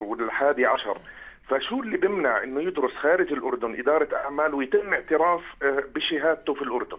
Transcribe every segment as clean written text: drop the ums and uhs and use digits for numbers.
وال11. فشو اللي بيمنع انه يدرس خارج الاردن اداره اعمال ويتم اعتراف بشهادته في الاردن؟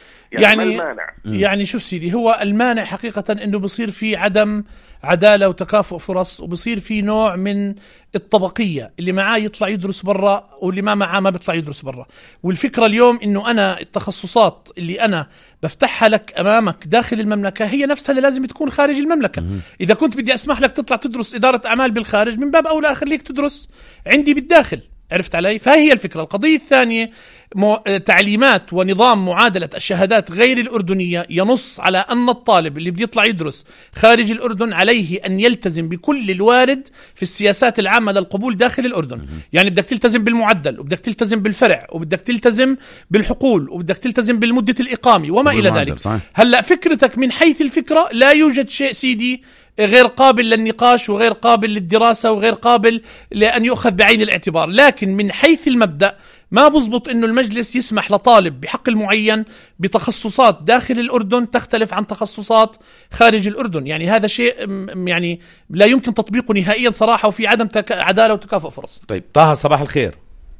يعني شوف سيدي، هو المانع حقيقة انه بصير في عدم عدالة وتكافؤ فرص، وبصير في نوع من الطبقية، اللي معاه يطلع يدرس برا واللي ما معاه ما بيطلع يدرس برا. والفكرة اليوم انه انا التخصصات اللي انا بفتحها لك امامك داخل المملكة هي نفسها اللي لازم تكون خارج المملكة. اذا كنت بدي اسمح لك تطلع تدرس ادارة اعمال بالخارج، من باب اولى اخليك تدرس عندي بالداخل. عرفت علي؟ فهي الفكرة. القضية الثانية تعليمات ونظام معادلة الشهادات غير الأردنية ينص على أن الطالب اللي بده يطلع يدرس خارج الأردن عليه أن يلتزم بكل الوارد في السياسات العامة للقبول داخل الأردن. يعني بدك تلتزم بالمعدل، وبدك تلتزم بالفرع، وبدك تلتزم بالحقول، وبدك تلتزم بالمدة الإقامة وما إلى ذلك. صحيح. هلأ فكرتك من حيث الفكرة لا يوجد شيء سيدي غير قابل للنقاش وغير قابل للدراسة وغير قابل لأن يؤخذ بعين الاعتبار. لكن من حيث المبدأ ما بزبط إنه المجلس يسمح لطالب بحق المعين بتخصصات داخل الأردن تختلف عن تخصصات خارج الأردن. يعني هذا شيء يعني لا يمكن تطبيقه نهائيا صراحة، وفي عدم عدالة وتكافؤ فرص. طيب طه، صباح الخير.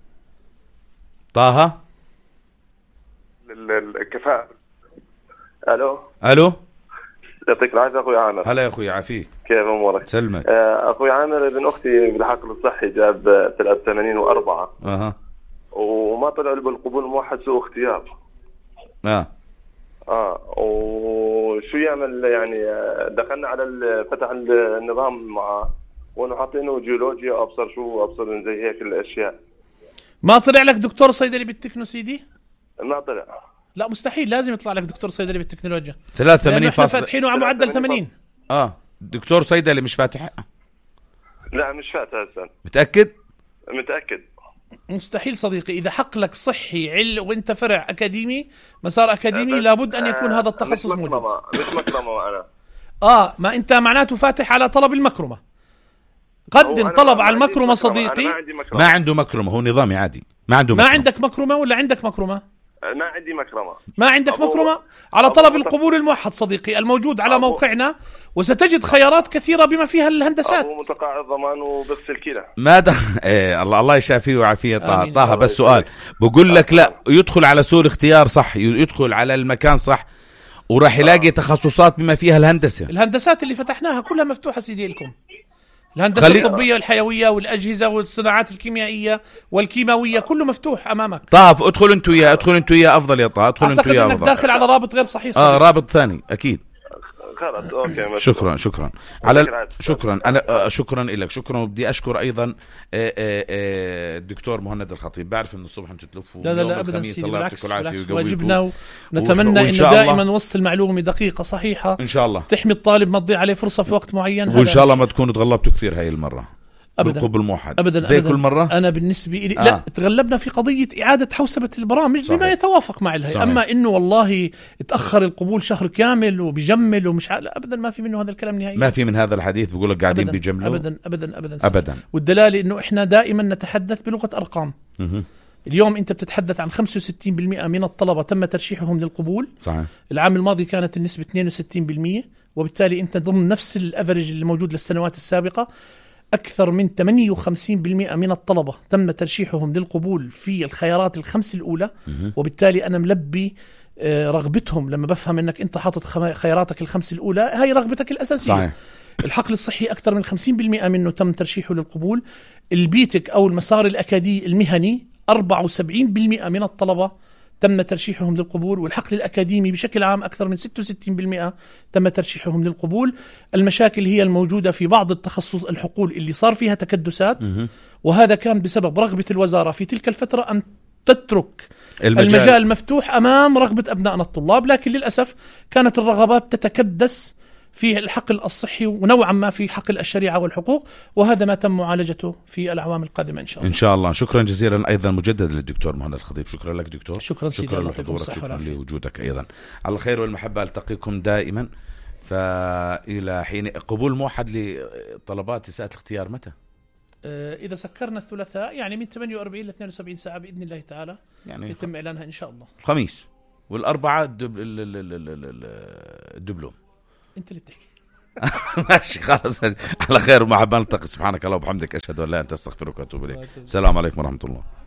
طه الكفاءة. ألو يعطيك العافية أخوي عامر. هلا يا أخوي، عافيك، كيف أمورك؟ سلمك. أخوي عامر، ابن أختي بالحقل الصحي جاب 83.4 وما طلع له بالقبول الموحد، سوء اختيار. وشو يعمل يعني؟ دخلنا على فتح النظام معه وانه حاطينه جيولوجيا، ابصر من زي هيك الاشياء. ما طلع لك دكتور صيدلي بالتكنو سيدي؟ ما طلع. لا مستحيل، لازم يطلع لك دكتور صيدلي بالتكنولوجيا. 83 احنا فاتحينه على معدل 80. دكتور صيدلي مش فاتح؟ لا مش فاتح هسه. متأكد؟ متأكد. مستحيل صديقي، إذا حقلك صحي وانت فرع أكاديمي، مسار أكاديمي، لابد أن يكون هذا التخصص موجود. مش مكرمة أنا. ما أنت معناته فاتح على طلب المكرمة. قدم طلب على المكرمة صديقي. ما عنده مكرمة، هو نظامي عادي. ما عنده مكرمة. ما عندك مكرمة ولا عندك مكرمة؟ ما عندي مكرمة. ما عندك مكرمة؟ على طلب القبول الموحد صديقي الموجود على موقعنا، وستجد خيارات كثيرة بما فيها الهندسات. أبو متقاعد ضمان وبغسل كلى. ماذا؟ الله يشافيه ويعافيه. طه بس سؤال، بقول لك لا، يدخل على سوء الاختيار صح، يدخل على المكان صح، وراح يلاقي تخصصات بما فيها الهندسة. الهندسات اللي فتحناها كلها مفتوحة سيدي لكم. الهندسة الطبية والحيوية والأجهزة والصناعات الكيميائية والكيماوية كله مفتوح أمامك. طاف ادخل انتو يا أفضل يا طه، ادخل انتو يا أفضل. داخل على رابط غير صحيح. رابط ثاني أكيد. أوكي. شكرا على أنا شكرا لك، شكرا. وبدي أشكر أيضا الدكتور مهند الخطيب. بعرف إنه الصبح أنتوا تلفوا. لا أبدا سيدي، بالعكس واجبنا، ونتمنى إنه دائما وصل المعلومة دقيقة صحيحة إن شاء الله، تحمي الطالب، ما تضيع عليه فرصة في وقت معين. وإن شاء الله ما تكونوا تغلبتوا كثير هاي المرة بالقبول الموحد أبدا زي كل مرة. أنا بالنسبة لي لا، تغلبنا في قضية إعادة حوسبة البرامج بما يتوافق مع الهيئة. أما إنه والله اتأخر القبول شهر كامل وبيجمل ومش لا، أبدا ما في منه هذا الكلام نهائيا. ما في من هذا الحديث بيقول لك قاعدين بيجملوا. أبدا. والدلالة إنه إحنا دائما نتحدث بلغة أرقام. اليوم أنت بتتحدث عن 65% من الطلبة تم ترشيحهم للقبول. صحيح. العام الماضي كانت النسبة 62%، وبالتالي أنت ضمن نفس الأفرج اللي موجود للسنوات السابقة. أكثر من 58% من الطلبة تم ترشيحهم للقبول في الخيارات الخمس الأولى، وبالتالي أنا ملبي رغبتهم. لما بفهم أنك أنت حاطط خياراتك الخمس الأولى، هاي رغبتك الأساسية. صحيح. الحقل الصحي أكثر من 50% منه تم ترشيحه للقبول. البيتك أو المسار الأكاديمي المهني 74% من الطلبة تم ترشيحهم للقبول، والحقل الأكاديمي بشكل عام أكثر من 66% تم ترشيحهم للقبول. المشاكل هي الموجودة في بعض التخصص الحقول اللي صار فيها تكدسات، وهذا كان بسبب رغبة الوزارة في تلك الفترة أن تترك المجال مفتوح أمام رغبة أبنائنا الطلاب، لكن للأسف كانت الرغبات تتكدس في الحقل الصحي ونوعا ما في حقل الشريعة والحقوق، وهذا ما تم معالجته في الأعوام القادمة إن شاء الله. إن شاء الله. شكرا جزيلا أيضا مجددا للدكتور مهند الخطيب. شكرا لك دكتور. شكرا لحضورك، شكرا لوجودك أيضا. على الخير والمحبة ألتقيكم دائما. فإلى حين قبول موحد لطلبات ساعة الاختيار متى؟ إذا سكرنا الثلاثاء يعني من 48 ل 72 ساعة بإذن الله تعالى، يعني يتم إعلانها إن شاء الله. الخميس والأربعاء الدبلوم. انت اللي بتحكي. ماشي خلاص. على على خير ومحبة نلتقي. سبحانك اللهم وبحمدك، أشهد أن لا إله إلا أنت، أستغفرك وأتوب إليك. السلام عليكم ورحمة الله.